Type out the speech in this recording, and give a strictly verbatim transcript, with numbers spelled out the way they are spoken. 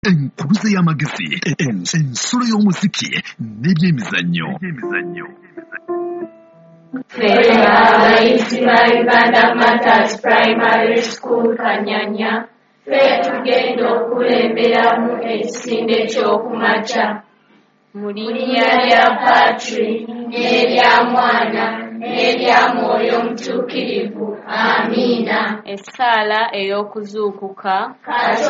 Enkuruze y'amagezi, ensolo y'omuziki n'ebyemizannyo. Ffe abayizi ba Uganda Matters Primary School Kanyanya, ffe tugenda okulemberamu ekisinde ky'okumakya. Mu linnya lya Patrick n'erya Mwana n'erya Mwoyo Omutuukirivu. Amiina. Essaala ey'okuzuukuka.